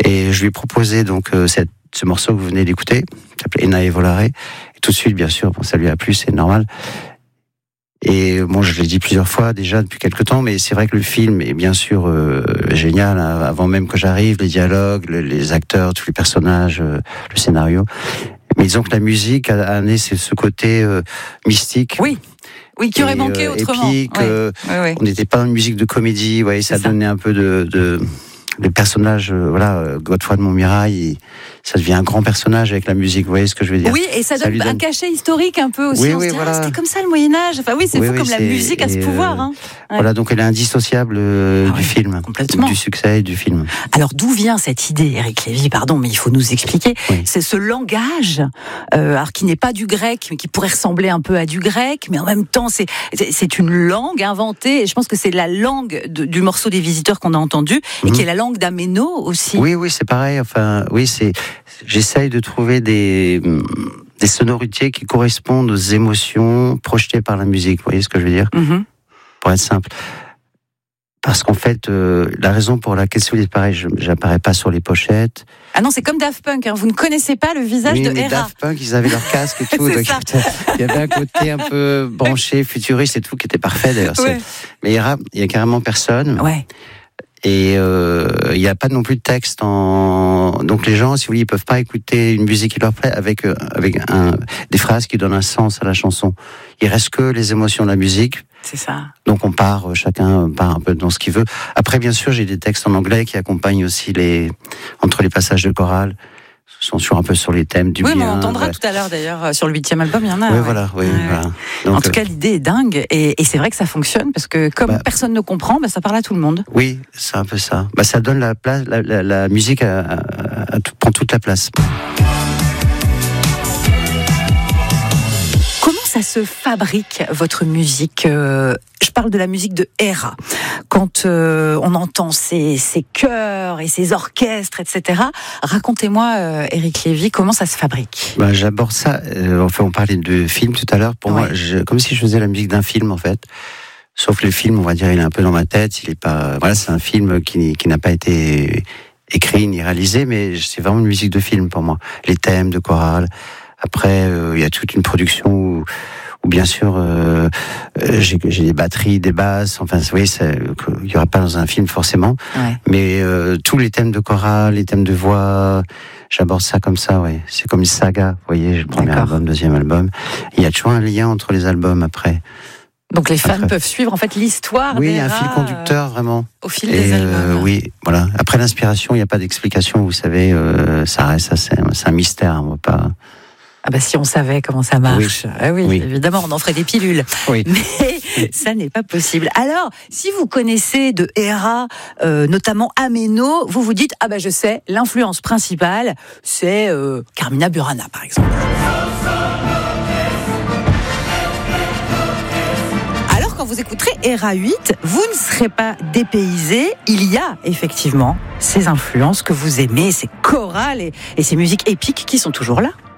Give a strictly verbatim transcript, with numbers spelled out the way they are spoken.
Et je lui ai proposé donc euh, cette, ce morceau que vous venez d'écouter, qui s'appelle Enae Volare. Et tout de suite, bien sûr, bon, ça lui a plu, c'est normal. Et bon, je l'ai dit plusieurs fois déjà depuis quelques temps, mais c'est vrai que le film est bien sûr euh, génial, hein, avant même que j'arrive, les dialogues, le, les acteurs, tous les personnages, euh, le scénario. Mais disons que la musique a amené ce, ce côté euh, mystique. Oui. Oui, qui aurait et, manqué euh, autrement. Épique, ouais. euh, ouais, ouais. On n'était pas dans une musique de comédie, vous voyez, ça, ça donnait un peu de, de, de personnage, euh, voilà, euh, Godefroy de Montmirail, et ça devient un grand personnage avec la musique, vous voyez ce que je veux dire? Oui, et ça, ça donne un donne... cachet historique un peu aussi. Oui, on oui, se dit, voilà. ah, c'était comme ça le Moyen-Âge. Enfin, oui, c'est oui, fou oui, comme la musique a ce pouvoir. Hein. Ouais. Voilà, donc elle est indissociable euh, ah, du oui, film, complètement. Du succès du film. Alors, d'où vient cette idée, Éric Lévy? Pardon, mais il faut nous expliquer. Oui. C'est ce langage, euh, alors qui n'est pas du grec, mais qui pourrait ressembler un peu à du grec, mais en même temps, c'est, c'est une langue inventée. Et je pense que c'est la langue de, du morceau des Visiteurs qu'on a entendu, mm-hmm. et qui est la langue d'Améno aussi. Oui, oui, c'est pareil. Enfin, oui, c'est. J'essaye de trouver des. des sonorités qui correspondent aux émotions projetées par la musique. Vous voyez ce que je veux dire? Mm-hmm. Pour être simple. Parce qu'en fait, euh, la raison pour laquelle c'est pareil, je n'apparais pas sur les pochettes. Ah non, c'est comme Daft Punk, hein. Vous ne connaissez pas le visage oui, de mais Hera. Daft Punk, ils avaient leur casque et tout. donc il y avait un côté un peu branché, futuriste et tout, qui était parfait d'ailleurs. Ouais. Mais Hera, il y a carrément personne. Ouais. Et il euh, n'y a pas non plus de texte en. Donc les gens, si vous voulez, ils peuvent pas écouter une musique qui leur plaît avec euh, avec un, des phrases qui donnent un sens à la chanson. Il reste que les émotions de la musique. C'est ça. Donc on part, euh, chacun part un peu dans ce qu'il veut. Après, bien sûr, j'ai des textes en anglais qui accompagnent aussi les entre les passages de chorale. Sont sur un peu sur les thèmes du oui, bien. Oui, on entendra ouais. tout à l'heure d'ailleurs sur le huitième album, il y en a. Oui, ouais. voilà, oui, ouais. voilà. Donc, en tout cas, l'idée est dingue et, et c'est vrai que ça fonctionne parce que comme bah, personne ne comprend, bah, ça parle à tout le monde. Oui, c'est un peu ça. Bah, ça donne la place, la, la, la musique à, à, à, à, prend toute la place. Ça se fabrique, votre musique. Euh, je parle de la musique de Hera. Quand euh, on entend ces, ces chœurs et ces orchestres, et cetera. Racontez-moi, euh, Éric Lévy, comment ça se fabrique? Bah, j'aborde ça. Euh, enfin, on parlait de film tout à l'heure. Pour ouais. moi, je, comme si je faisais la musique d'un film, en fait. Sauf que le film, on va dire, il est un peu dans ma tête. Il est pas. Voilà, c'est un film qui, qui n'a pas été écrit ni réalisé, mais c'est vraiment une musique de film pour moi. Les thèmes de chorale. Après, euh, il y a toute une production où, où bien sûr, euh, j'ai, j'ai des batteries, des basses. Enfin, vous voyez, il y aura pas dans un film forcément. Ouais. Mais euh, tous les thèmes de chorale, les thèmes de voix, j'aborde ça comme ça. Ouais, c'est comme une saga. Vous voyez, le premier D'accord. album, deuxième album. Il y a toujours un lien entre les albums après. Donc les fans après. peuvent suivre en fait l'histoire. Oui, il y a un fil conducteur vraiment. Au fil Et des albums. Euh, oui, voilà. Après l'inspiration, il n'y a pas d'explication. Vous savez, euh, ça reste, ça, c'est, c'est un mystère. On va pas. Ah bah si on savait comment ça marche, oui. Ah oui, oui. évidemment, on en ferait des pilules. Oui. Mais ça n'est pas possible. Alors, si vous connaissez de Hera, euh, notamment Améno, vous vous dites ah bah je sais, l'influence principale, c'est euh, Carmina Burana par exemple. Alors quand vous écouterez Hera huit, vous ne serez pas dépaysé. Il y a effectivement ces influences que vous aimez, ces chorales et, et ces musiques épiques qui sont toujours là.